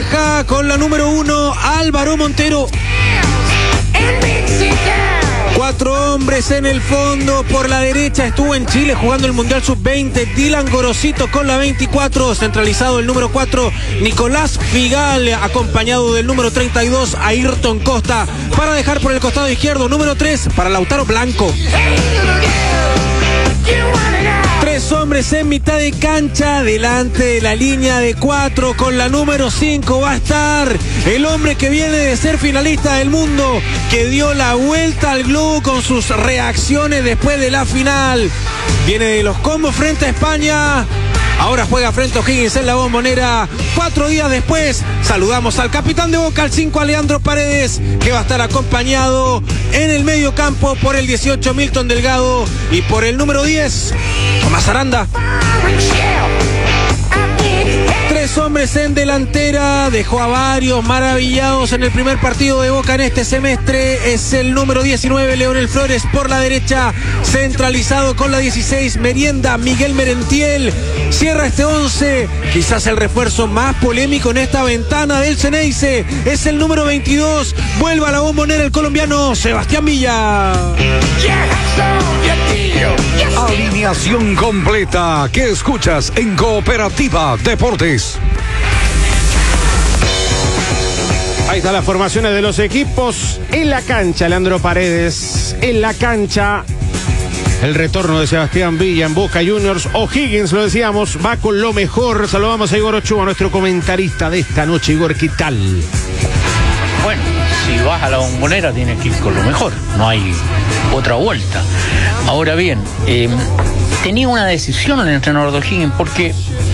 baja con la número 1, Álvaro Montero. 4 hombres en el fondo. Por la derecha estuvo en Chile jugando el Mundial Sub-20 Dylan Gorosito con la 24. Centralizado el número 4, Nicolás Figal, acompañado del número 32, Ayrton Costa. Para dejar por el costado izquierdo, número 3, para Lautaro Blanco. 3 hombres en mitad de cancha, delante de la línea de 4, con la número 5 va a estar el hombre que viene de ser finalista del mundo, que dio la vuelta al globo con sus reacciones después de la final. Viene de los combos frente a España, ahora juega frente a O'Higgins en la Bombonera. 4 días después, saludamos al capitán de Boca, al 5, a Leandro Paredes, que va a estar acompañado en el medio campo por el 18, Milton Delgado, y por el número 10, Tomás Aranda. 3 hombres en delantera, dejó a varios maravillados en el primer partido de Boca en este semestre. Es el número 19, Leonel Flores. Por la derecha, centralizado con la 16, Merienda, Miguel Merentiel. Cierra este 11, quizás el refuerzo más polémico en esta ventana del Ceneice. Es el número 22, vuelve a la Bombonera el colombiano Sebastián Villa. Alineación completa que escuchas en Cooperativa Deportes. Ahí están las formaciones de los equipos. En la cancha, Leandro Paredes. En la cancha, el retorno de Sebastián Villa en Boca Juniors. O'Higgins, lo decíamos, va con lo mejor. Saludamos a Igor Ochoa, nuestro comentarista de esta noche. Igor, ¿qué tal? Bueno, si vas a la Bombonera tienes que ir con lo mejor. No hay otra vuelta. Ahora bien, tenía una decisión el entrenador de O'Higgins, porque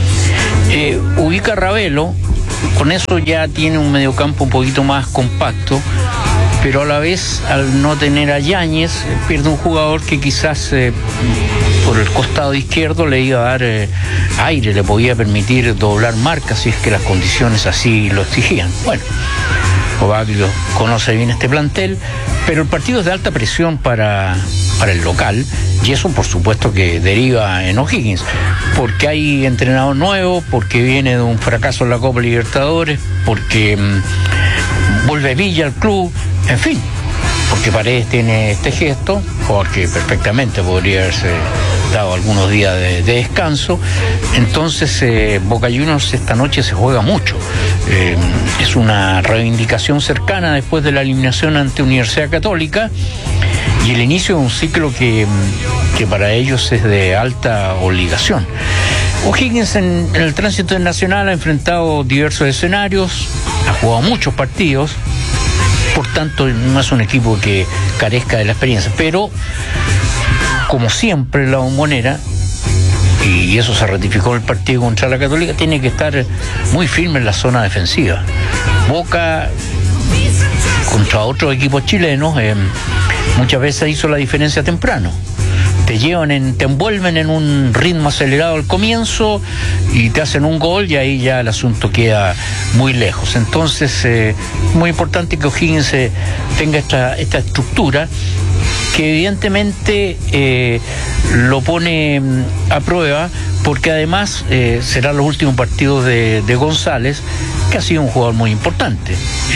ubica a Ravelo. Con eso ya tiene un mediocampo un poquito más compacto, pero a la vez, al no tener a Yáñez, pierde un jugador que quizás por el costado izquierdo le iba a dar aire, le podía permitir doblar marcas si es que las condiciones así lo exigían. Bueno, Obaglio conoce bien este plantel, pero el partido es de alta presión para el local, y eso por supuesto que deriva en O'Higgins, porque hay entrenador nuevo, porque viene de un fracaso en la Copa Libertadores, porque vuelve Villa al club, en fin, porque Paredes tiene este gesto, jugador que perfectamente podría haberse dado algunos días de descanso. Entonces Boca Juniors esta noche se juega mucho. Es una reivindicación cercana después de la eliminación ante Universidad Católica y el inicio de un ciclo que para ellos es de alta obligación. O'Higgins en el tránsito internacional ha enfrentado diversos escenarios, ha jugado muchos partidos, por tanto no es un equipo que carezca de la experiencia, pero como siempre la Bombonera, y eso se ratificó en el partido contra la Católica, tiene que estar muy firme en la zona defensiva. Boca contra otros equipos chilenos muchas veces hizo la diferencia temprano. Te envuelven en un ritmo acelerado al comienzo y te hacen un gol y ahí ya el asunto queda muy lejos. Entonces, muy importante que O'Higgins tenga esta estructura que evidentemente lo pone a prueba, porque además serán los últimos partidos de González, que ha sido un jugador muy importante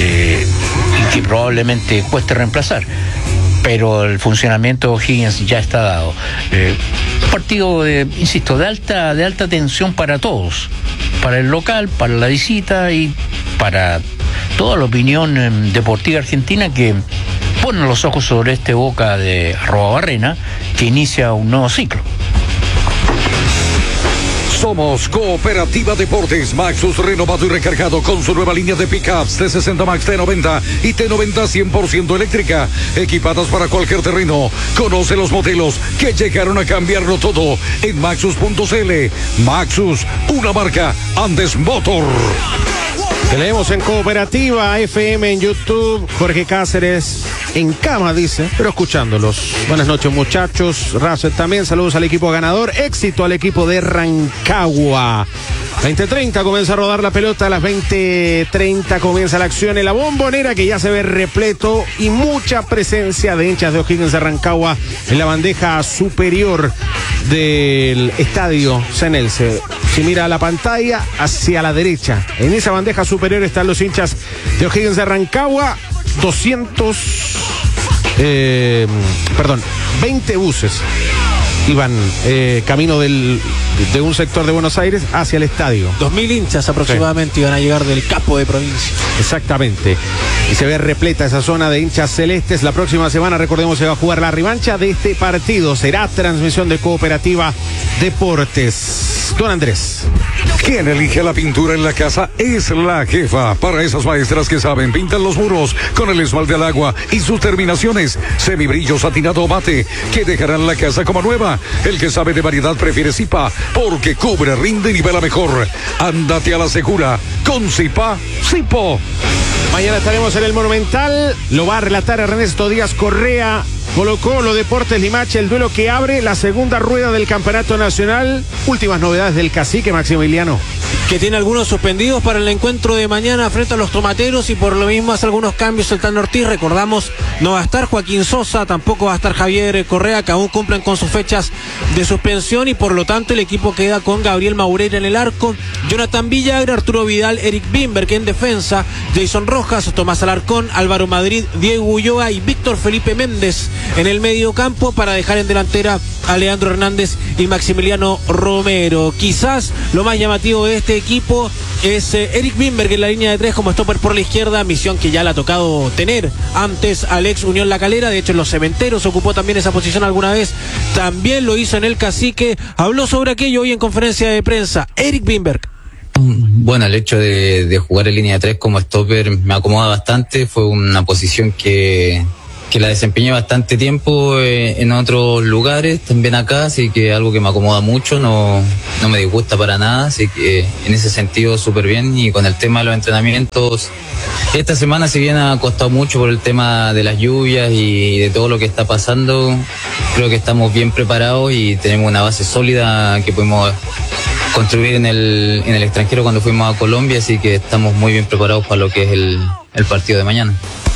y que probablemente cueste reemplazar. Pero el funcionamiento de O'Higgins ya está dado. Partido, insisto, de alta tensión para todos, para el local, para la visita y para toda la opinión deportiva argentina, que pone los ojos sobre este Boca de Arrobarrena, que inicia un nuevo ciclo. Somos Cooperativa Deportes. Maxus renovado y recargado con su nueva línea de pickups T60 Max, T90 y T90 100% eléctrica, equipadas para cualquier terreno. Conoce los modelos que llegaron a cambiarlo todo en Maxus.cl. Maxus, una marca Andes Motor. Tenemos en Cooperativa FM en YouTube, Jorge Cáceres en cama, dice, pero escuchándolos. Buenas noches, muchachos. Racer también, saludos al equipo ganador, éxito al equipo de Rancagua. 20:30 comienza a rodar la pelota, a las 20:30 comienza la acción en la Bombonera, que ya se ve repleto y mucha presencia de hinchas de O'Higgins de Rancagua en la bandeja superior del estadio Cenelce. Si mira a la pantalla, hacia la derecha, en esa bandeja superior están los hinchas de O'Higgins de Rancagua. 20 buses iban camino de un sector de Buenos Aires hacia el estadio. 2000 hinchas aproximadamente iban a llegar del capo de provincia. Exactamente. Y se ve repleta esa zona de hinchas celestes. La próxima semana, recordemos, se va a jugar la revancha de este partido. Será transmisión de Cooperativa Deportes. Don Andrés. Quien elige la pintura en la casa es la jefa. Para esas maestras que saben, pintan los muros con el esmalte al agua y sus terminaciones semibrillo, satinado o mate, que dejarán la casa como nueva. El que sabe de variedad prefiere Zipa, porque cubre, rinde y nivela mejor. Ándate a la segura con Zipa Zipo. Mañana estaremos en el Monumental. Lo va a relatar Ernesto Díaz Correa. Colo-Colo, Deportes Limache, el duelo que abre la segunda rueda del Campeonato Nacional. Últimas novedades del cacique Maximiliano. Que tiene algunos suspendidos para el encuentro de mañana frente a los tomateros y por lo mismo hace algunos cambios el Tan Ortiz. Recordamos, no va a estar Joaquín Sosa, tampoco va a estar Javier Correa, que aún cumplen con sus fechas de suspensión y por lo tanto el equipo queda con Gabriel Maureira en el arco, Jonathan Villagra, Arturo Vidal, Eric Bimberg en defensa, Jason Rojas, Tomás Alarcón, Álvaro Madrid, Diego Ulloa y Víctor Felipe Méndez en el medio campo para dejar en delantera a Leandro Hernández y Maximiliano Romero. Quizás lo más llamativo de este equipo es Eric Bimberg en la línea de 3 como stopper por la izquierda, misión que ya le ha tocado tener antes al ex Unión La Calera. De hecho, en los Cementeros ocupó también esa posición alguna vez, también lo hizo en el Cacique. Habló sobre aquello hoy en conferencia de prensa Eric Bimberg. Bueno, el hecho de jugar en línea de 3 como stopper me acomoda bastante. Fue una posición que la desempeñé bastante tiempo en otros lugares, también acá, así que algo que me acomoda mucho, no me disgusta para nada, así que en ese sentido súper bien. Y con el tema de los entrenamientos, esta semana si bien ha costado mucho por el tema de las lluvias y de todo lo que está pasando, creo que estamos bien preparados y tenemos una base sólida que podemos construir en el extranjero cuando fuimos a Colombia, así que estamos muy bien preparados para lo que es el partido de mañana.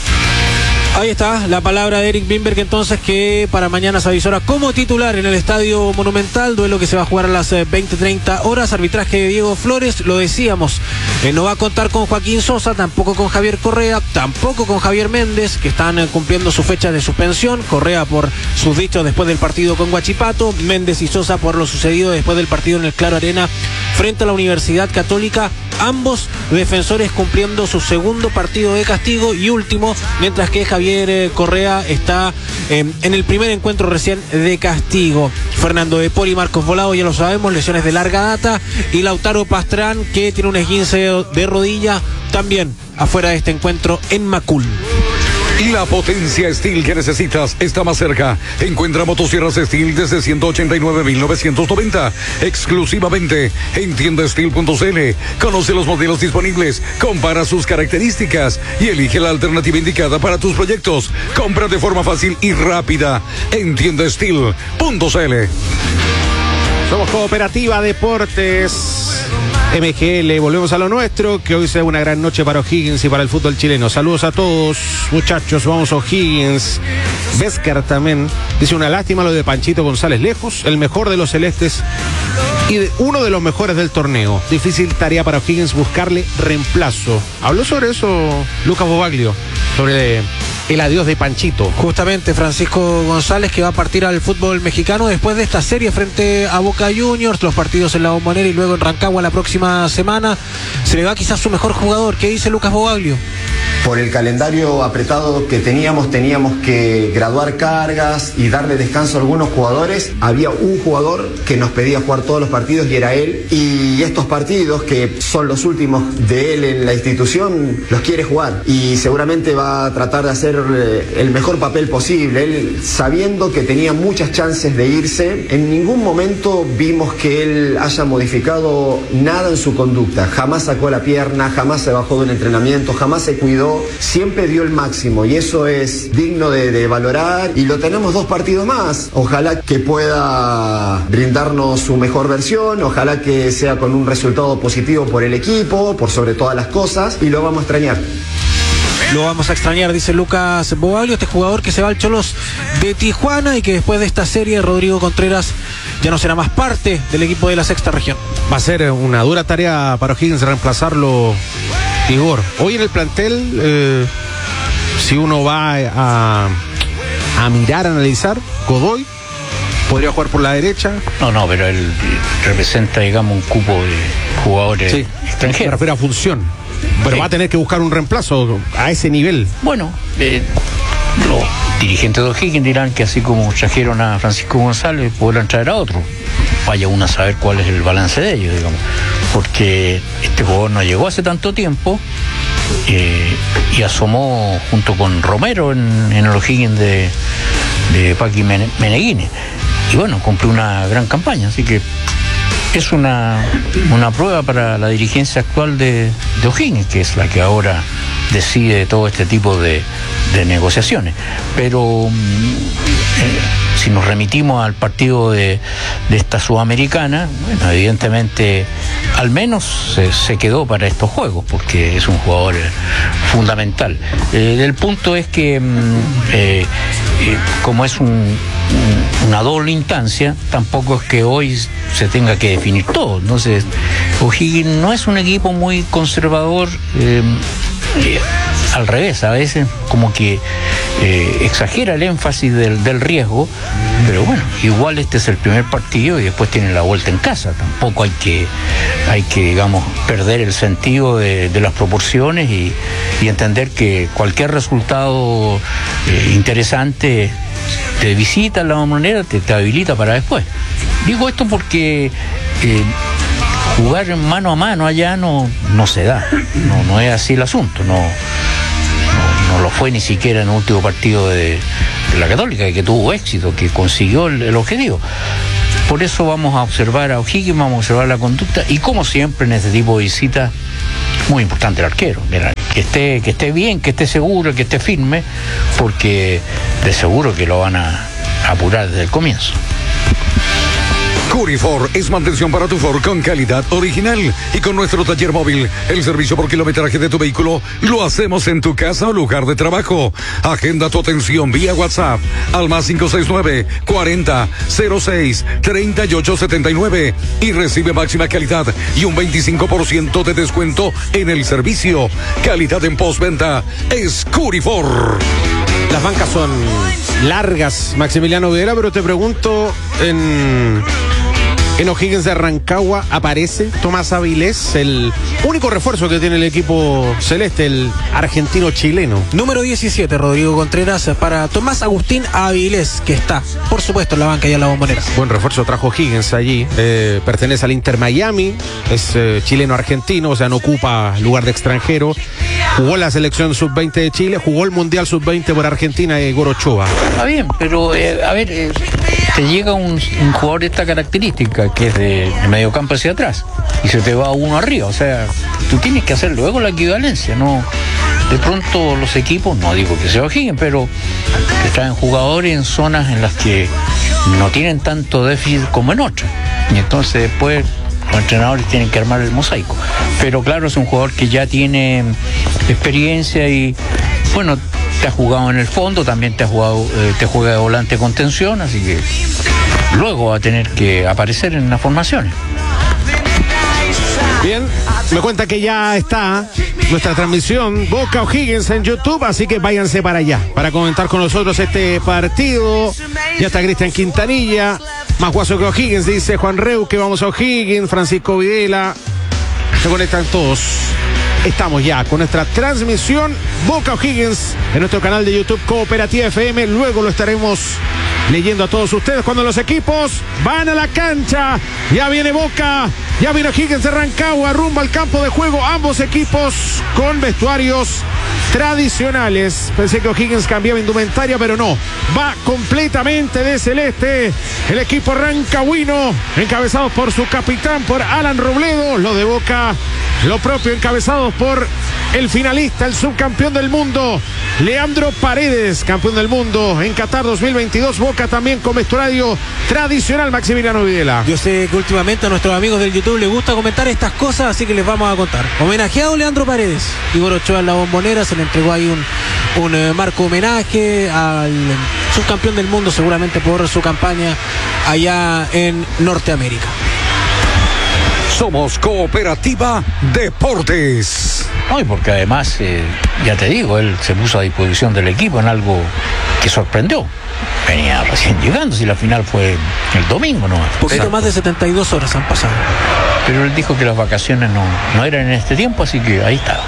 Ahí está la palabra de Eric Bimberg, entonces, que para mañana se avisora como titular en el Estadio Monumental, duelo que se va a jugar a las 20:30 horas, arbitraje de Diego Flores, lo decíamos, no va a contar con Joaquín Sosa, tampoco con Javier Correa, tampoco con Javier Méndez, que están cumpliendo su fecha de suspensión, Correa por sus dichos después del partido con Huachipato, Méndez y Sosa por lo sucedido después del partido en el Claro Arena frente a la Universidad Católica, ambos defensores cumpliendo su segundo partido de castigo y último, mientras que Javier Correa está en el primer encuentro recién de castigo. Fernando de Poli y Marcos Volado, ya lo sabemos, lesiones de larga data, y Lautaro Pastrán, que tiene un esguince de rodilla, también afuera de este encuentro en Macul. Y la potencia Steel que necesitas está más cerca. Encuentra motosierras Steel desde 189.990 exclusivamente en tiendasteel.cl. Conoce los modelos disponibles, compara sus características y elige la alternativa indicada para tus proyectos. Compra de forma fácil y rápida en tiendasteel.cl. Somos Cooperativa Deportes MGL, volvemos a lo nuestro, que hoy sea una gran noche para O'Higgins y para el fútbol chileno. Saludos a todos, muchachos, vamos a O'Higgins. Vescar también dice: una lástima lo de Panchito González Lejos, el mejor de los celestes y uno de los mejores del torneo. Difícil tarea para O'Higgins buscarle reemplazo. Habló sobre eso Lucas Bobaglio, sobre el adiós de Panchito. Justamente Francisco González, que va a partir al fútbol mexicano después de esta serie frente a Boca Juniors, los partidos en la Bombonera y luego en Rancagua la próxima semana. Se le va quizás su mejor jugador. ¿Qué dice Lucas Bobaglio? Por el calendario apretado que teníamos que graduar cargas y darle descanso a algunos jugadores. Había un jugador que nos pedía jugar todos los partidos y era él. Y estos partidos, que son los últimos de él en la institución, los quiere jugar. Y seguramente va a tratar de hacer el mejor papel posible. Él, sabiendo que tenía muchas chances de irse, en ningún momento vimos que él haya modificado nada en su conducta. Jamás sacó la pierna, jamás se bajó de un entrenamiento, jamás se cuidó pero siempre dio el máximo y eso es digno de valorar y lo tenemos 2 partidos más. Ojalá que pueda brindarnos su mejor versión, ojalá que sea con un resultado positivo por el equipo, por sobre todas las cosas, y lo vamos a extrañar. Lo vamos a extrañar, dice Lucas Boaglio, este jugador que se va al Cholos de Tijuana y que después de esta serie Rodrigo Contreras ya no será más parte del equipo de la sexta región. Va a ser una dura tarea para O'Higgins reemplazarlo, Igor. Hoy en el plantel, si uno va a mirar, a analizar, Godoy podría jugar por la derecha. No, pero él representa, digamos, un cupo de jugadores extranjeros. Me refiero a función. Pero va a tener que buscar un reemplazo a ese nivel. Bueno, los dirigentes de O'Higgins dirán que así como trajeron a Francisco González, podrán traer a otro. Vaya uno a saber cuál es el balance de ellos, digamos. Porque este jugador no llegó hace tanto tiempo y asomó junto con Romero en el O'Higgins de Paqui Meneghini. Y bueno, cumplió una gran campaña, así que es una prueba para la dirigencia actual de O'Higgins, que es la que ahora decide todo este tipo de negociaciones. Pero si nos remitimos al partido de esta Sudamericana, bueno, evidentemente al menos se quedó para estos juegos, porque es un jugador fundamental. El punto es que como es una doble instancia, tampoco es que hoy se tenga que definir todo. Entonces, O'Higgins no es un equipo muy conservador, al revés, a veces como que exagera el énfasis del riesgo, pero bueno, igual este es el primer partido y después tiene la vuelta en casa. Tampoco hay que digamos, perder el sentido de las proporciones y entender que cualquier resultado interesante de visita a la Bombonera te habilita para después. Digo esto porque jugar mano a mano allá no se da, no es así el asunto, no lo fue ni siquiera en el último partido de la Católica, que tuvo éxito, que consiguió el objetivo. Por eso vamos a observar a O'Higgins, vamos a observar la conducta y, como siempre en este tipo de visitas, muy importante el arquero. Mira, que esté bien, que esté seguro, que esté firme, porque de seguro que lo van a apurar desde el comienzo. Curifor es mantención para tu Ford con calidad original y con nuestro taller móvil. El servicio por kilometraje de tu vehículo lo hacemos en tu casa o lugar de trabajo. Agenda tu atención vía WhatsApp al más 569 40 06 38 79 y recibe máxima calidad y un 25% de descuento en el servicio. Calidad en postventa es Curifor. Las bancas son largas, Maximiliano Videla, pero te pregunto, en O'Higgins de Rancagua aparece Tomás Avilés, el único refuerzo que tiene el equipo celeste, el argentino-chileno. Número 17, Rodrigo Contreras, para Tomás Agustín Avilés, que está, por supuesto, en la banca y en la Bombonera. Buen refuerzo trajo O'Higgins allí, pertenece al Inter Miami, es chileno-argentino, o sea, no ocupa lugar de extranjero. Jugó la selección sub-20 de Chile, jugó el Mundial sub-20 por Argentina y Igor Ochoa. Está bien, pero te llega un jugador de esta característica, que es de medio campo hacia atrás, y se te va uno arriba. O sea, tú tienes que hacer luego la equivalencia, ¿no? De pronto los equipos, no digo que se O'Higgins, pero que traen jugadores en zonas en las que no tienen tanto déficit como en otras. Y entonces después los entrenadores tienen que armar el mosaico. Pero claro, es un jugador que ya tiene experiencia y, bueno, te ha jugado en el fondo, también te juega de volante contención, así que luego va a tener que aparecer en las formaciones. Bien, me cuenta que ya está nuestra transmisión Boca O'Higgins en YouTube, así que váyanse para allá para comentar con nosotros este partido. Ya está Cristian Quintanilla, más guaso que O'Higgins, dice Juan Reu, que vamos a O'Higgins, Francisco Videla, se conectan todos. Estamos ya con nuestra transmisión Boca O'Higgins en nuestro canal de YouTube Cooperativa FM. Luego lo estaremos leyendo a todos ustedes cuando los equipos van a la cancha. Ya viene Boca, ya viene O'Higgins de Rancagua rumbo al campo de juego. Ambos equipos con vestuarios Tradicionales. Pensé que O'Higgins cambiaba indumentaria, pero no. Va completamente de celeste. El equipo rancagüino, encabezados por su capitán, por Alan Robledo. Los de Boca, lo propio, encabezados por el finalista, el subcampeón del mundo, Leandro Paredes, campeón del mundo en Qatar 2022. Boca también con vestuario tradicional, Maximiliano Videla. Yo sé que últimamente a nuestros amigos del YouTube les gusta comentar estas cosas, así que les vamos a contar. Homenajeado Leandro Paredes. Igor Ochoa en la Bombonera, se le entregó ahí un marco homenaje al subcampeón del mundo, seguramente por su campaña allá en Norteamérica. Somos Cooperativa Deportes. No, y porque además, ya te digo, él se puso a disposición del equipo en algo que sorprendió. Venía recién llegando, si la final fue el domingo, ¿no? Poquito más de 72 horas han pasado. Pero él dijo que las vacaciones no eran en este tiempo, así que ahí está.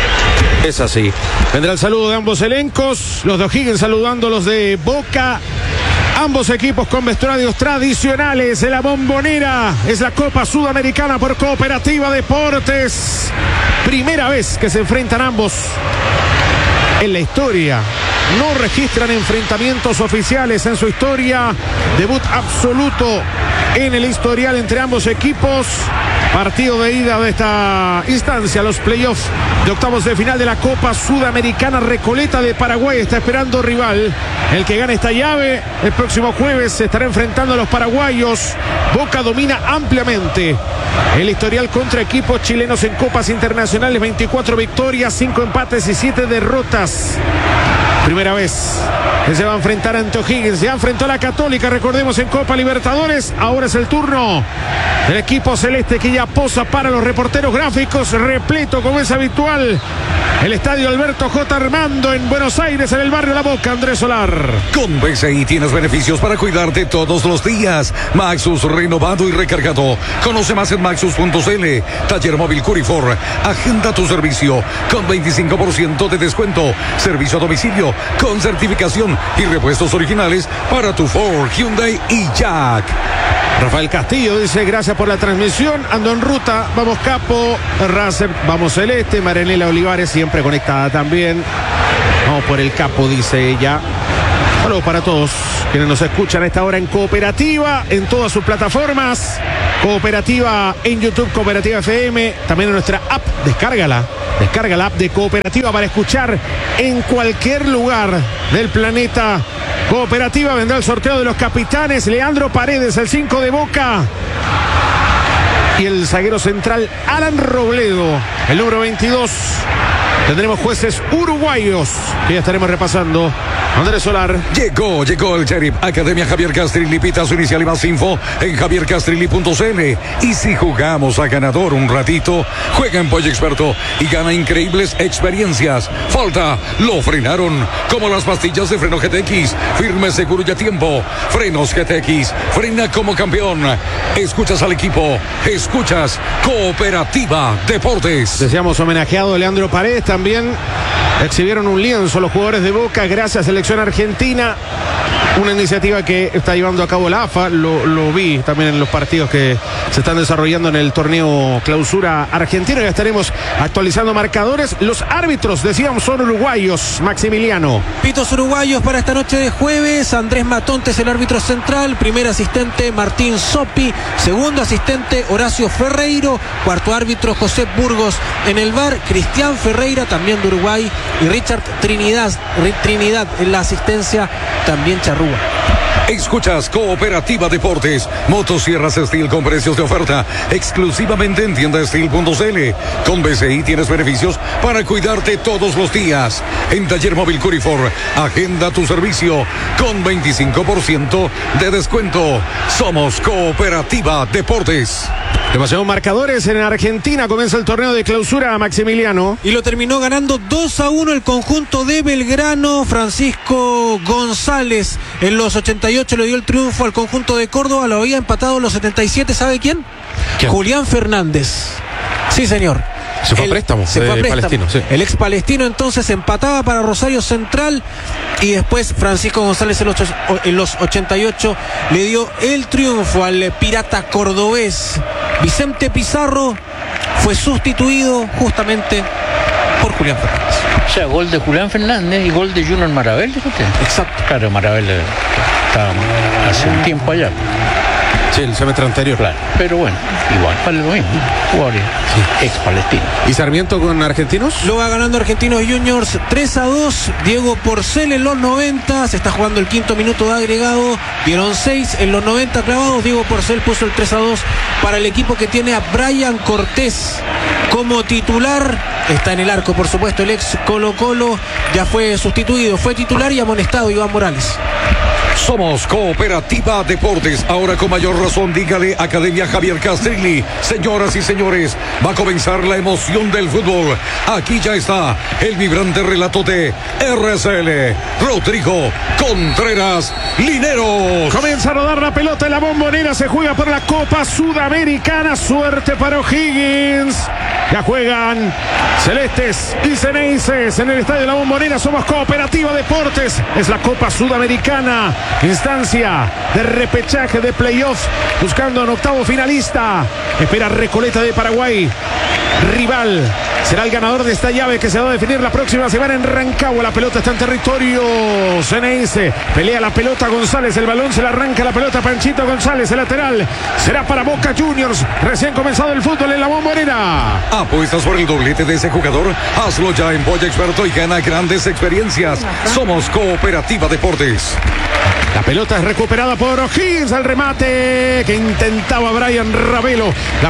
Es así. Vendrá el saludo de ambos elencos. Los de O'Higgins saludando a los de Boca. Ambos equipos con vestuarios tradicionales. En la Bombonera es la Copa Sudamericana por Cooperativa Deportes. Primera vez que se enfrentan ambos en la historia. No registran enfrentamientos oficiales en su historia. Debut absoluto en el historial entre ambos equipos. Partido de ida de esta instancia, los playoffs de octavos de final de la Copa Sudamericana. Recoleta de Paraguay está esperando rival. El que gane esta llave el próximo jueves se estará enfrentando a los paraguayos. Boca domina ampliamente el historial contra equipos chilenos en copas internacionales. 24 victorias, 5 empates y 7 derrotas. Primera vez que se va a enfrentar ante O'Higgins. Ya enfrentó a la Católica, recordemos, en Copa Libertadores. Ahora es el turno del equipo celeste, que ya posa para los reporteros gráficos. Repleto, como es habitual, el estadio Alberto J. Armando en Buenos Aires, en el barrio La Boca. Andrés Solar. Con BCI tienes beneficios para cuidarte todos los días. Maxus renovado y recargado. Conoce más en maxus.cl. Taller móvil Curifor. Agenda tu servicio con 25% de descuento. Servicio a domicilio con certificación y repuestos originales para tu Ford, Hyundai y Jack. Rafael Castillo dice: gracias por la transmisión, ando en ruta, vamos Capo, Racer, vamos Celeste. Marenela Olivares siempre conectada también. Vamos por el Capo, dice ella. Saludos para todos quienes nos escuchan a esta hora en Cooperativa, en todas sus plataformas. Cooperativa en YouTube, Cooperativa FM, también en nuestra app, descárgala. Descarga la app de Cooperativa para escuchar en cualquier lugar del planeta. Cooperativa, vendrá el sorteo de los capitanes. Leandro Paredes, el 5 de Boca. Y el zaguero central, Alan Robledo, el número 22. Tendremos jueces uruguayos que ya estaremos repasando. Andrés Solar. Llegó el Sheriff Academia Javier Castrilli. Pita su inicial y más info en javiercastrilli.cl. Y si jugamos a ganador un ratito, juega en Pollo Experto y gana increíbles experiencias. Falta, lo frenaron, como las pastillas de freno GTX. Firme, seguro y a tiempo. Frenos GTX, frena como campeón. Escuchas al equipo, escuchas Cooperativa Deportes. Deseamos homenajeado a Leandro Paredes. También exhibieron un lienzo los jugadores de Boca gracias a Selección Argentina. Una iniciativa que está llevando a cabo la AFA. Lo vi también en los partidos que se están desarrollando en el torneo Clausura Argentino. Ya estaremos actualizando marcadores. Los árbitros, decíamos, son uruguayos. Maximiliano. Pitos uruguayos para esta noche de jueves. Andrés Matontes, el árbitro central. Primer asistente, Martín Sopi. Segundo asistente, Horacio Ferreiro. Cuarto árbitro, José Burgos. En el VAR, Cristian Ferreira, también de Uruguay. Y Richard Trinidad en la asistencia, también Charrúa. Escuchas Cooperativa Deportes. Motosierras Steel con precios de oferta exclusivamente en tiendasteel.cl. Con BCI tienes beneficios para cuidarte todos los días. En Taller Móvil Curifor, agenda tu servicio con 25% de descuento. Somos Cooperativa Deportes. Demasiados marcadores en Argentina. Comienza el torneo de Clausura, Maximiliano. Y lo terminó ganando 2-1 el conjunto de Belgrano. Francisco González en los 88 le dio el triunfo al conjunto de Córdoba. Lo había empatado en los 77. ¿Sabe quién? Julián Fernández. Sí, señor. Se fue a préstamo. Palestino, sí. El ex palestino entonces empataba para Rosario Central y después Francisco González en los 88 le dio el triunfo al pirata cordobés. Vicente Pizarro fue sustituido justamente por Julián Fernández. O sea, gol de Julián Fernández y gol de Junior Marabel, dijo usted. Exacto. Claro, Marabel estaba hace un tiempo allá. Sí, el semestre anterior. Claro, pero bueno, igual vale lo mismo. Jugadores ex palestinos. ¿Y Sarmiento con Argentinos? Lo va ganando Argentinos Juniors 3-2. Diego Porcel en los 90. Se está jugando el 5º minuto de agregado. Dieron 6 en los 90 clavados. Diego Porcel puso el 3-2 para el equipo que tiene a Brian Cortés como titular. Está en el arco, por supuesto, el ex Colo-Colo. Ya fue sustituido, fue titular y amonestado Iván Morales. Somos Cooperativa Deportes, ahora con mayor razón, dígale Academia Javier Castrilli. Señoras y señores, va a comenzar la emoción del fútbol. Aquí ya está el vibrante relato de RCL, Rodrigo Contreras Lineros. Comienza a rodar la pelota en la Bombonera, se juega por la Copa Sudamericana. Suerte para O'Higgins. Ya juegan celestes y ceneices en el estadio de la Bombonera. Somos Cooperativa Deportes, es la Copa Sudamericana, instancia de repechaje de playoff, buscando un octavo finalista. Espera Recoleta de Paraguay, rival. Será el ganador de esta llave que se va a definir la próxima semana en Rancagua. La pelota está en territorio ceneice. Pelea la pelota González. El balón se la arranca la pelota Panchito González. El lateral será para Boca Juniors. Recién comenzado el fútbol en la Bombonera. ¿Apuestas por el doblete de ese jugador? Hazlo ya en Boya Experto y gana grandes experiencias. Somos Cooperativa Deportes. La pelota es recuperada por O'Higgins. Al remate que intentaba Brian Ravelo. La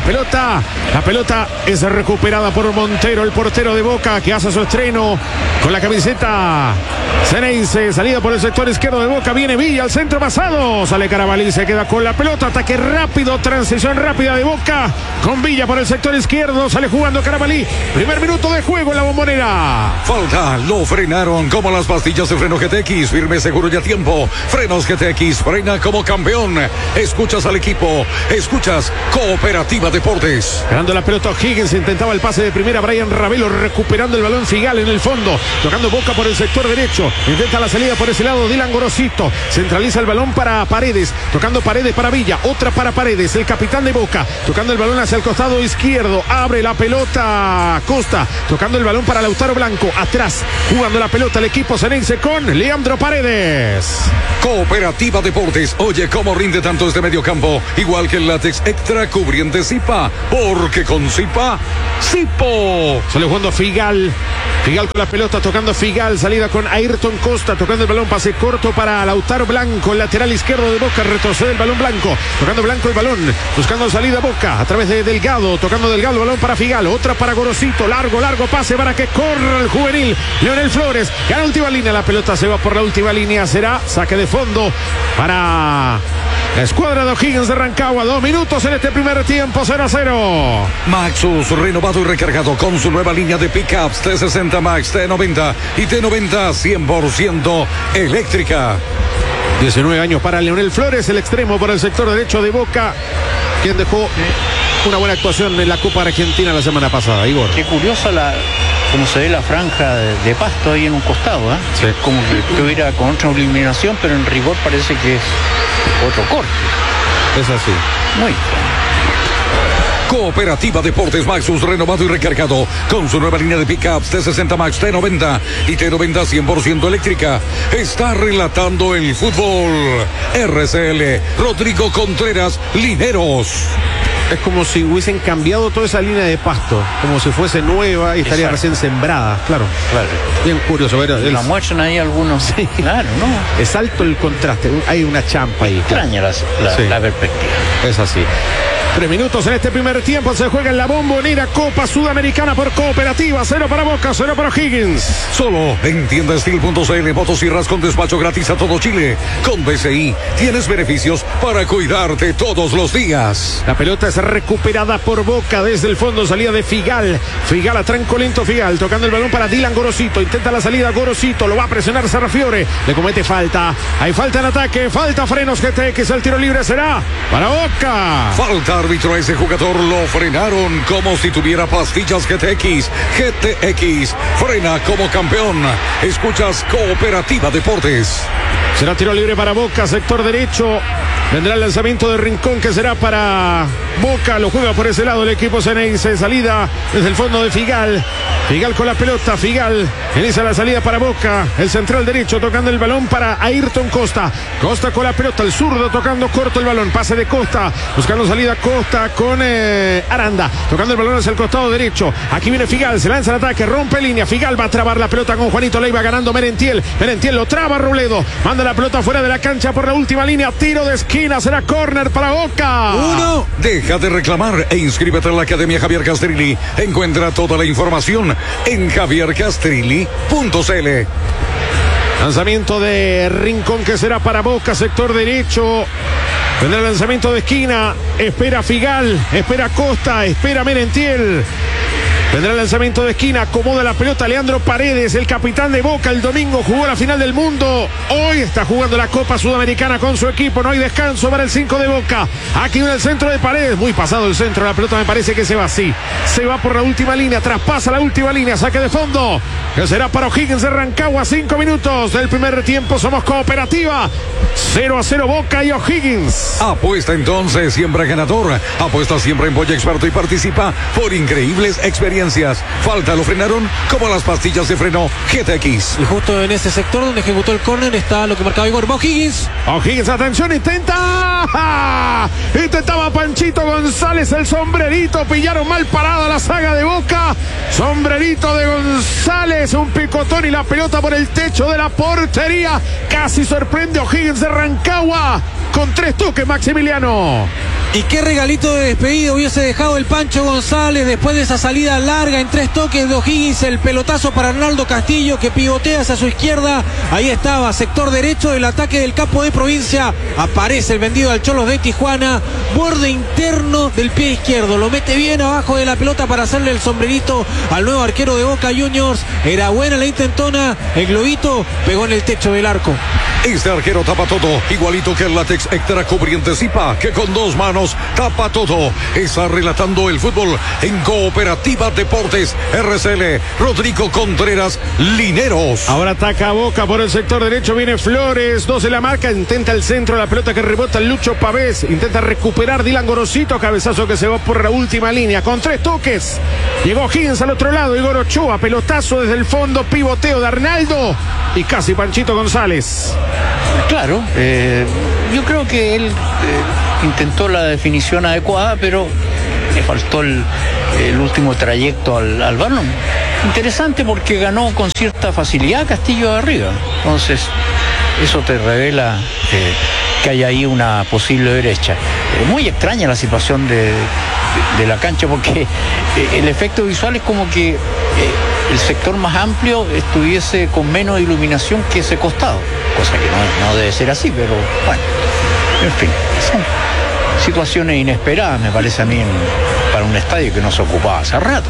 pelota es recuperada por Montero, el portero de Boca, que hace su estreno con la camiseta ceneice. Salida por el sector izquierdo de Boca. Viene Villa al centro pasado. Sale Carabalí, se queda con la pelota. Ataque rápido, transición rápida de Boca con Villa por el sector izquierdo. Sale jugando Carabalí. Primer minuto de juego en la Bombonera. Falta, lo frenaron como las pastillas de freno GTX. Firme, seguro y a tiempo. Frenos GTX, frena como campeón. Escuchas al equipo, escuchas Cooperativa Deportes. Ganando la pelota O'Higgins, intentaba el pase de primera Brian Ravelo, recuperando el balón Figal en el fondo, tocando Boca por el sector derecho, intenta la salida por ese lado Dylan Gorosito, centraliza el balón para Paredes, tocando Paredes para Villa, otra para Paredes, el capitán de Boca, tocando el balón hacia el costado izquierdo, abre la pelota Costa, tocando el balón para Lautaro Blanco, atrás, jugando la pelota el equipo ceneice con Leandro Paredes. Cooperativa Deportes, oye cómo rinde tanto este mediocampo, igual que el látex extra cubriente Zipa, porque con Zipa, Zipo. Sale jugando Figal con la pelota, tocando Figal, salida con Ayrton Costa, tocando el balón, pase corto para Lautaro Blanco, el lateral izquierdo de Boca, retrocede el balón Blanco, tocando Blanco el balón, buscando salida Boca, a través de Delgado, tocando Delgado, balón para Figal, otra para Gorosito, largo pase para que corra el juvenil Leonel Flores, que a la última línea, la pelota se va por la última línea, será saque de fondo para la escuadra de O'Higgins de Rancagua. 2 minutos en este primer tiempo, 0-0. Maxus, renovado y recargado con su nueva línea de pickups T60 Max, T90 y T90 100% eléctrica. 19 años para Leonel Flores, el extremo por el sector derecho de Boca, quien dejó una buena actuación en la Copa Argentina la semana pasada. Igor. Qué curiosa como se ve la franja de pasto ahí en un costado, ¿eh? Sí. Como que estuviera con otra iluminación, pero en rigor parece que es otro corte. Es así. Muy Cooperativa Deportes Maxus, renovado y recargado con su nueva línea de pickups T60 Max, T90 y T90 100% eléctrica. Está relatando el fútbol. RCL, Rodrigo Contreras Lineros. Es como si hubiesen cambiado toda esa línea de pasto, como si fuese nueva y estaría recién sembrada. Claro. Bien curioso. Pero la muestran ahí algunos. Sí. Claro, ¿no? Es alto el contraste, hay una champa ahí. Extraña la perspectiva. Es así. 3 minutos en este primer tiempo, se juega en la Bombonera, Copa Sudamericana por Cooperativa. 0 para Boca, 0 para O'Higgins. Solo en tiendastil.cl, motosierras con despacho gratis a todo Chile. Con DCI tienes beneficios para cuidarte todos los días. La pelota es recuperada por Boca desde el fondo, salida de Figal a tranco lento Figal, tocando el balón para Dylan Gorosito, intenta la salida Gorosito, lo va a presionar Sarrafiore, le comete falta, hay falta en ataque, falta frenos GTX, el tiro libre será para Boca. Falta árbitro, a ese jugador lo frenaron como si tuviera pastillas GTX. GTX, frena como campeón. Escuchas Cooperativa Deportes. Será tiro libre para Boca, sector derecho. Vendrá el lanzamiento de Rincón que será para Boca. Lo juega por ese lado el equipo Ceneice. Salida desde el fondo de Figal. Figal con la pelota. Figal inicia la salida para Boca. El central derecho tocando el balón para Ayrton Costa. Costa con la pelota. El zurdo tocando corto el balón. Pase de Costa. Buscando salida Costa con Aranda. Tocando el balón hacia el costado derecho. Aquí viene Figal. Se lanza el ataque. Rompe línea. Figal va a trabar la pelota con Juanito Leiva. Ganando Merentiel. Merentiel lo traba Robledo. Manda la pelota fuera de la cancha por la última línea. Tiro de esquina. Será córner para Boca. Uno. Deja de reclamar e inscríbete en la Academia Javier Castrilli. Encuentra toda la información en javiercastrilli.cl. Lanzamiento de Rincón que será para Boca, sector derecho. Vendrá el lanzamiento de esquina. Espera Figal, espera Costa, espera Merentiel. Vendrá el lanzamiento de esquina, acomoda la pelota Leandro Paredes, el capitán de Boca. El domingo jugó la final del mundo. Hoy está jugando la Copa Sudamericana con su equipo. No hay descanso para el 5 de Boca. Aquí en el centro de Paredes, muy pasado el centro. La pelota me parece que se va así. Se va por la última línea, traspasa la última línea, saque de fondo. Que será para O'Higgins de Rancagua. 5 minutos del primer tiempo. Somos Cooperativa. 0-0 Boca y O'Higgins. Apuesta entonces siempre ganador. Apuesta siempre en Boya Experto y participa por increíbles experiencias. Falta, lo frenaron como las pastillas de freno GTX. Y justo en ese sector donde ejecutó el córner está lo que marcaba Igor. O'Higgins. O'Higgins, atención, intentaba Panchito González el sombrerito. Pillaron mal parada la saga de Boca. Sombrerito de González, un picotón y la pelota por el techo de la portería. Casi sorprende O'Higgins de Rancagua con 3 toques, Maximiliano. Y qué regalito de despedida hubiese dejado el Pancho González después de esa salida larga en 3 toques de O'Higgins. El pelotazo para Arnaldo Castillo que pivotea hacia su izquierda. Ahí estaba, sector derecho del ataque del capo de provincia. Aparece el vendido al Cholos de Tijuana. Borde interno del pie izquierdo. Lo mete bien abajo de la pelota para hacerle el sombrerito al nuevo arquero de Boca Juniors. Era buena la intentona. El globito pegó en el techo del arco. Este arquero tapa todo, igualito que el látex extra cubriente Zipa, que con 2 manos tapa todo. Está relatando el fútbol en Cooperativa Deportes RCL. Rodrigo Contreras Lineros. Ahora ataca Boca por el sector derecho. Viene Flores, 2 en la marca. Intenta el centro, la pelota que rebota Lucho Pavés. Intenta recuperar Dylan Gorosito. Cabezazo que se va por la última línea con 3 toques. Llegó Higgins al otro lado. Igor Ochoa, pelotazo desde el fondo. Pivoteo de Arnaldo. Y casi Panchito González. Claro, yo creo que él intentó la definición adecuada, pero le faltó el último trayecto al balón. Interesante porque ganó con cierta facilidad Castillo de arriba. Entonces, eso te revela que hay ahí una posible brecha. Muy extraña la situación de la cancha porque el efecto visual es como que el sector más amplio estuviese con menos iluminación que ese costado, cosa que no debe ser así, pero bueno, en fin, son situaciones inesperadas, me parece a mí, para un estadio que no se ocupaba hace rato.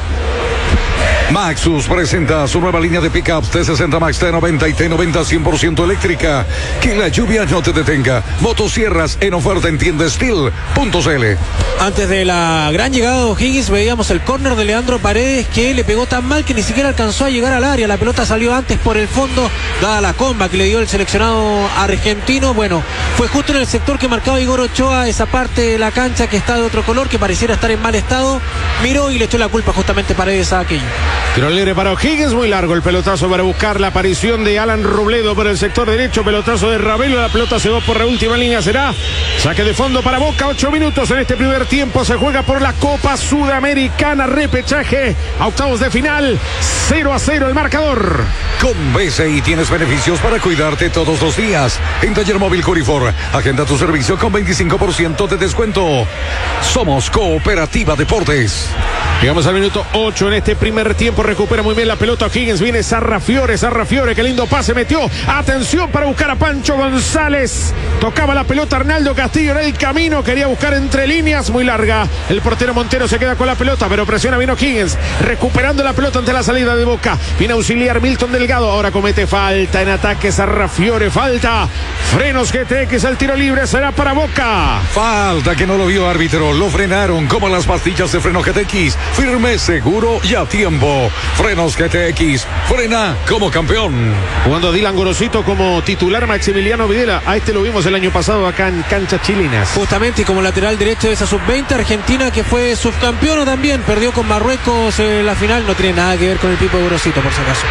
Maxus presenta su nueva línea de pickups T60 Max, T90 y T90 100% eléctrica. Que la lluvia no te detenga. Motosierras en oferta en tiendasteel.cl. Antes de la gran llegada de O'Higgins veíamos el córner de Leandro Paredes que le pegó tan mal que ni siquiera alcanzó a llegar al área. La pelota salió antes por el fondo, dada la comba que le dio el seleccionado argentino. Bueno, fue justo en el sector que marcaba Igor Ochoa, esa parte de la cancha que está de otro color, que pareciera estar en mal estado. Miró y le echó la culpa justamente Paredes a aquello. Tiro libre para O'Higgins, muy largo el pelotazo para buscar la aparición de Alan Robledo por el sector derecho. Pelotazo de Ravelo, la pelota se va por la última línea, será saque de fondo para Boca. 8 minutos en este primer tiempo. Se juega por la Copa Sudamericana, repechaje a octavos de final. 0-0 el marcador. Con BCI tienes beneficios para cuidarte todos los días. En Taller Móvil Corifor, agenda tu servicio con 25% de descuento. Somos Cooperativa Deportes. Llegamos al minuto 8 en este primer tiempo. Recupera muy bien la pelota O'Higgins. Viene Sarrafiore, qué lindo pase metió. Atención para buscar a Pancho González. Tocaba la pelota Arnaldo Castillo en el camino. Quería buscar entre líneas, muy larga. El portero Montero se queda con la pelota, pero presiona bien O'Higgins. Recuperando la pelota ante la salida de Boca. Viene a auxiliar Milton Delgado. Ahora comete falta en ataque Sarrafiore. Falta. Frenos GTX, el tiro libre será para Boca. Falta que no lo vio árbitro. Lo frenaron como las pastillas de freno GTX. Firme, seguro y a tiempo. tiempo. Frenos GTX, frena como campeón. Jugando Dylan Gorosito como titular Maximiliano Videla. A este lo vimos el año pasado acá en canchas chilinas. Justamente, y como lateral derecho de esa sub-20, Argentina, que fue subcampeona también, perdió con Marruecos en la final, no tiene nada que ver con el Pipo Gorosito, por si acaso.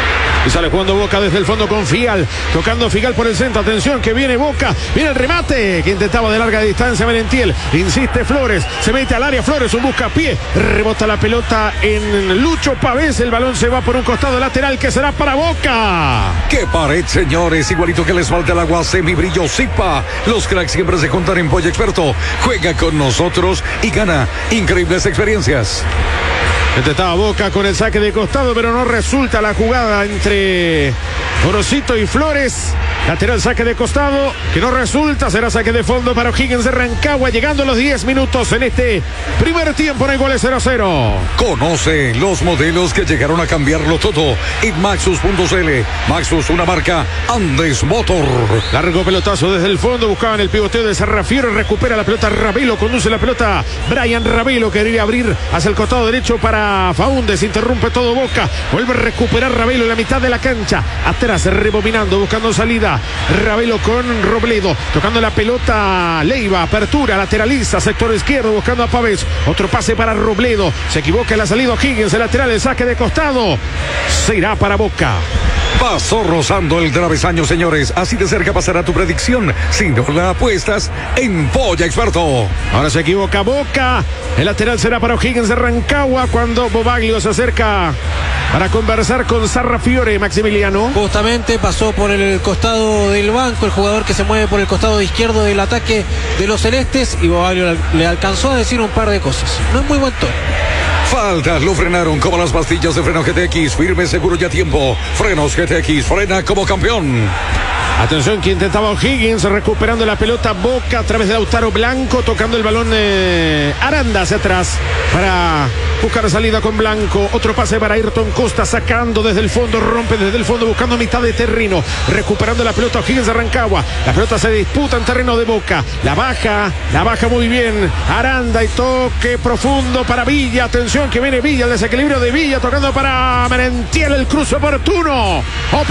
Y sale jugando Boca desde el fondo con Figal. Tocando Figal por el centro. Atención que viene Boca. Viene el remate que intentaba de larga distancia Merentiel. Insiste Flores. Se mete al área Flores. Un buscapié. Rebota la pelota en Lucho Pavés. El balón se va por un costado lateral que será para Boca. ¡Qué pared, señores! Igualito que les falta el agua, semibrillo, Zipa. Los cracks siempre se juntan en Pollo Experto. Juega con nosotros y gana increíbles experiencias. Intentaba Boca con el saque de costado, pero no resulta la jugada entre Gorosito y Flores. Lateral saque de costado, que no resulta, será saque de fondo para O'Higgins de Rancagua, llegando a los 10 minutos en este primer tiempo en el gol 0-0. Conoce los modelos que llegaron a cambiarlo todo en Maxus.cl. Maxus, una marca Andes Motor. Largo pelotazo desde el fondo, buscaban el pivoteo de Sarrafiore, recupera la pelota Ravelo, conduce la pelota Brian Ravelo, quería abrir hacia el costado derecho para Faúndez, interrumpe todo Boca, vuelve a recuperar Ravelo en la mitad de la cancha, atrás rebobinando, buscando salida, Ravelo con Robledo, tocando la pelota Leiva, apertura, lateraliza, sector izquierdo, buscando a Pavés, otro pase para Robledo, se equivoca en la salida O'Higgins, el lateral, el saque de costado, se irá para Boca. Pasó rozando el travesaño, señores. Así de cerca pasará tu predicción si no la apuestas en Polla Experto. Ahora se equivoca Boca. El lateral será para O'Higgins de Rancagua cuando Bobaglio se acerca para conversar con Sarrafiore, Maximiliano. Justamente pasó por el costado del banco, el jugador que se mueve por el costado izquierdo del ataque de los celestes, y Bobaglio le alcanzó a decir un par de cosas. No es muy buen tono. Faltas, lo frenaron como las pastillas de freno GTX. Firme, seguro y a tiempo. Frenos GTX, frena como campeón. Atención que intentaba O'Higgins, recuperando la pelota Boca a través de Lautaro Blanco, tocando el balón Aranda hacia atrás para buscar salida con Blanco. Otro pase para Ayrton Costa, sacando desde el fondo, rompe desde el fondo, buscando mitad de terreno, recuperando la pelota O'Higgins de Rancagua. La pelota se disputa en terreno de Boca, la baja muy bien Aranda, y toque profundo para Villa. Atención que viene Villa, el desequilibrio de Villa, tocando para Merentiel, el cruce oportuno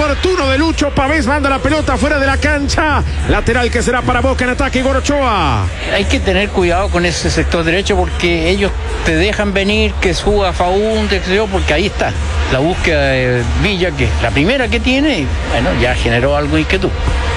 de Lucho Pavés, manda la pelota fuera de la cancha, lateral que será para Boca en ataque. Igor Ochoa. Hay que tener cuidado con ese sector derecho porque ellos te dejan venir que suba Faúndez, porque ahí está la búsqueda de Villa, que la primera que tiene, bueno, ya generó algo de inquietud.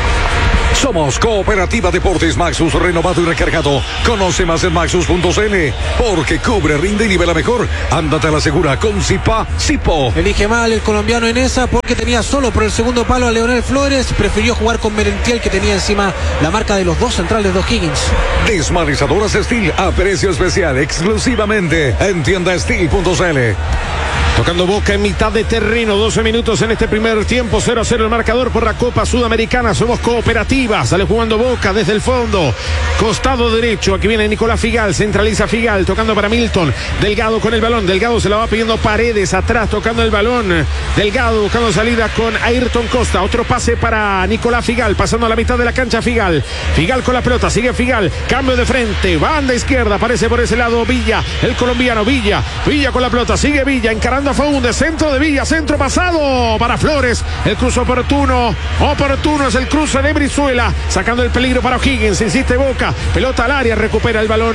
Somos Cooperativa Deportes Maxus, renovado y recargado. Conoce más en Maxus.cl, porque cubre, rinde y nivela mejor. Ándate a la segura con Zipa, Zipo. Elige mal el colombiano en esa porque tenía solo por el segundo palo a Leonel Flores. Prefirió jugar con Merentiel, que tenía encima la marca de los dos centrales de O'Higgins. Desmalizadoras Steel a precio especial, exclusivamente en tienda Steel.cl. Tocando Boca en mitad de terreno, 12 minutos en este primer tiempo, 0-0 el marcador por la Copa Sudamericana. Somos Cooperativa, sale jugando Boca desde el fondo, costado derecho, aquí viene Nicolás Figal, centraliza Figal, tocando para Milton, Delgado con el balón, Delgado se la va pidiendo Paredes, atrás tocando el balón, Delgado buscando salida con Ayrton Costa, otro pase para Nicolás Figal, pasando a la mitad de la cancha Figal con la pelota, sigue Figal, cambio de frente, banda izquierda, aparece por ese lado Villa, el colombiano Villa con la pelota, sigue Villa, encarando a Faúndez, centro de Villa, centro pasado para Flores, el cruce oportuno es el cruce de Brizuela, sacando el peligro para O'Higgins, insiste Boca, pelota al área, recupera el balón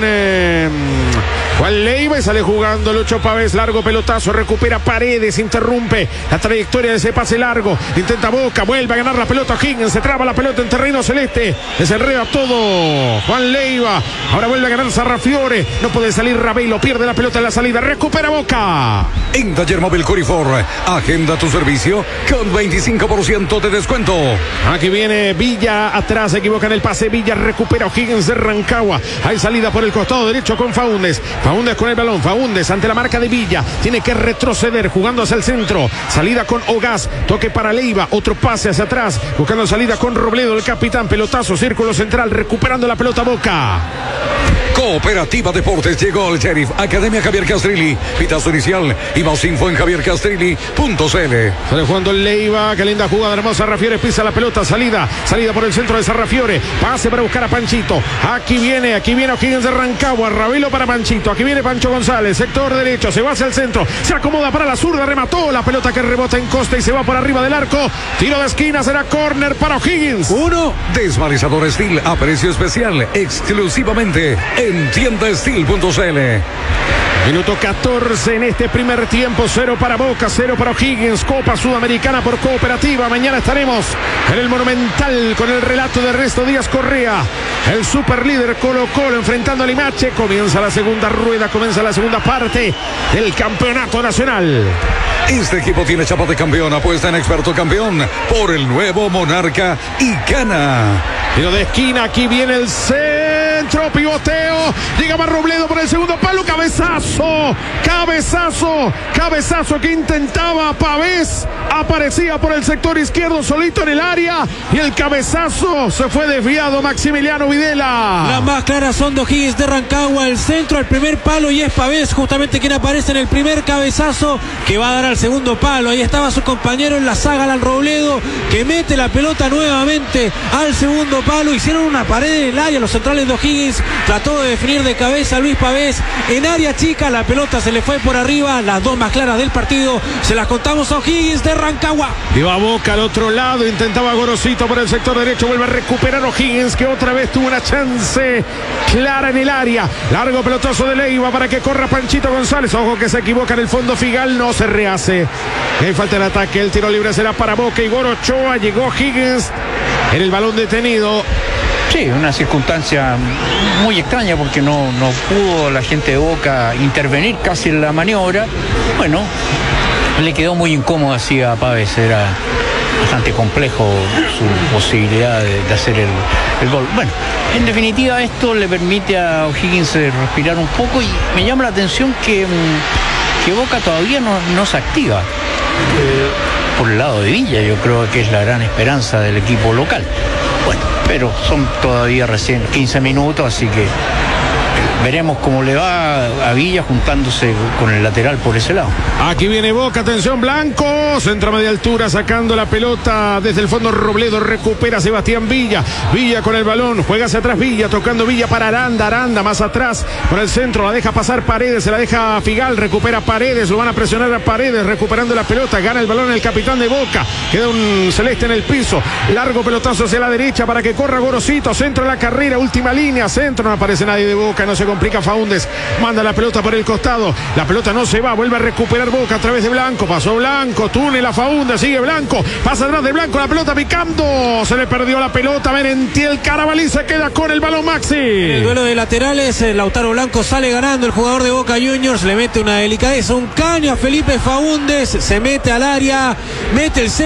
Juan Leiva y sale jugando Lucho Pavés, largo pelotazo, recupera Paredes, interrumpe la trayectoria de ese pase largo, intenta Boca, vuelve a ganar la pelota O'Higgins, se traba la pelota en terreno celeste, desenreda todo Juan Leiva, ahora vuelve a ganar Sarrafiore, no puede salir Ravelo, pierde la pelota en la salida, recupera Boca. En Taller Móvil Corifor, agenda tu servicio con 25% de descuento. Aquí viene Villa, atrás se equivoca en el pase, Villa recupera O'Higgins de Rancagua, hay salida por el costado derecho con Faúndez con el balón, Faúndez ante la marca de Villa, tiene que retroceder jugando hacia el centro, salida con Ogaz, toque para Leiva, otro pase hacia atrás, buscando salida con Robledo, el capitán, pelotazo, círculo central, recuperando la pelota Boca. Cooperativa Deportes llegó al Sheriff. Academia Javier Castrilli. Pitazo inicial y más info en javiercastrilli.cl. Sale jugando el Leiva. Qué linda jugada, hermosa. Sarrafiore pisa la pelota. Salida por el centro de Sarrafiore. Pase para buscar a Panchito. Aquí viene O'Higgins de Rancagua. Ravelo para Panchito. Aquí viene Pancho González. Sector derecho. Se va hacia el centro. Se acomoda para la zurda. Remató la pelota que rebota en Costa y se va por arriba del arco. Tiro de esquina. Será córner para O'Higgins. Desvalijador Steel a precio especial. Exclusivamente en tiendasteel.cl. Minuto 14 en este primer tiempo. 0 para Boca, 0 para O'Higgins. Copa Sudamericana por Cooperativa. Mañana estaremos en el Monumental con el relato de Ernesto Díaz Correa. El superlíder Colo-Colo enfrentando a Limache. Comienza la segunda rueda, comienza la segunda parte del campeonato nacional. Este equipo tiene chapa de campeón. Apuesta en experto campeón por el nuevo Monarca y gana. Tiro de esquina. Aquí viene el centro. Pivoteo. Llega Robledo por el segundo palo. Cabezazo que intentaba Pavés. Aparecía por el sector izquierdo solito en el área. Y el cabezazo se fue desviado. Maximiliano Videla. Las más claras son de O'Higgins de Rancagua. El centro al primer palo y es Pavés justamente quien aparece en el primer cabezazo que va a dar al segundo palo. Ahí estaba su compañero en la saga, Alan Robledo, que mete la pelota nuevamente al segundo palo. Hicieron una pared en el área los centrales de O'Higgins. Trató de definir de cabeza Luis Pavés en área chica. La pelota se le fue por arriba. Las dos más claras del partido se las contamos a O'Higgins de Rancagua. Iba Boca al otro lado. Intentaba Gorosito por el sector derecho. Vuelve a recuperar O'Higgins, que otra vez tuvo una chance clara en el área. Largo pelotazo de Leiva para que corra Panchito González. Ojo que se equivoca en el fondo. Figal no se rehace. Hay falta el ataque. El tiro libre será para Boca. Igor Ochoa. Llegó O'Higgins en el balón detenido. Sí, una circunstancia muy extraña porque no pudo la gente de Boca intervenir casi en la maniobra. Bueno, le quedó muy incómodo así a Pavés. Era bastante complejo su posibilidad de hacer el gol. Bueno, en definitiva esto le permite a O'Higgins respirar un poco y me llama la atención que Boca todavía no se activa. Por el lado de Villa, yo creo que es la gran esperanza del equipo local. Bueno, pero son todavía recién 15 minutos, así que veremos cómo le va a Villa juntándose con el lateral por ese lado. Aquí viene Boca, atención, Blanco, centro a media altura, sacando la pelota desde el fondo. Robledo recupera Sebastián Villa. Villa con el balón, juega hacia atrás Villa, tocando Villa para Aranda más atrás por el centro, la deja pasar Paredes, se la deja Figal, recupera Paredes, lo van a presionar a Paredes, recuperando la pelota, gana el balón el capitán de Boca, queda un celeste en el piso, largo pelotazo hacia la derecha para que corra Gorosito, centro a la carrera, última línea, centro, no aparece nadie de Boca, no se complica Faúndez, manda la pelota por el costado, la pelota no se va, vuelve a recuperar Boca a través de Blanco, pasó Blanco, túnel a Faúndez, sigue Blanco, pasa atrás de Blanco, la pelota picando, se le perdió la pelota, Merentiel Carabalí se queda con el balón Maxi. En el duelo de laterales, Lautaro Blanco sale ganando, el jugador de Boca Juniors le mete una delicadeza, un caño a Felipe Faúndez, se mete al área, mete el